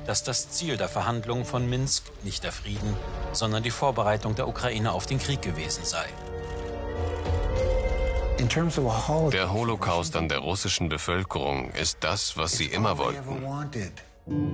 dass das Ziel der Verhandlungen von Minsk nicht der Frieden, sondern die Vorbereitung der Ukraine auf den Krieg gewesen sei. Der Holocaust an der russischen Bevölkerung ist das, was sie immer wollten.